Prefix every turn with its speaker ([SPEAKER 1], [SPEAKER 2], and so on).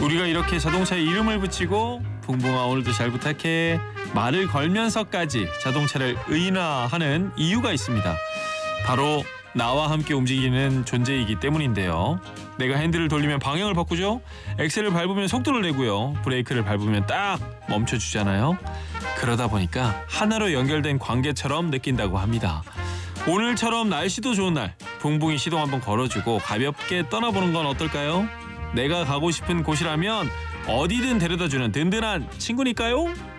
[SPEAKER 1] 우리가 이렇게 자동차에 이름을 붙이고 붕붕아 오늘도 잘 부탁해 말을 걸면서까지 자동차를 의인화하는 이유가 있습니다. 바로 나와 함께 움직이는 존재이기 때문인데요. 내가 핸들을 돌리면 방향을 바꾸죠. 엑셀을 밟으면 속도를 내고요. 브레이크를 밟으면 딱 멈춰주잖아요. 그러다 보니까 하나로 연결된 관계처럼 느낀다고 합니다. 오늘처럼 날씨도 좋은 날 붕붕이 시동 한번 걸어주고 가볍게 떠나보는 건 어떨까요? 내가 가고 싶은 곳이라면 어디든 데려다주는 든든한 친구니까요.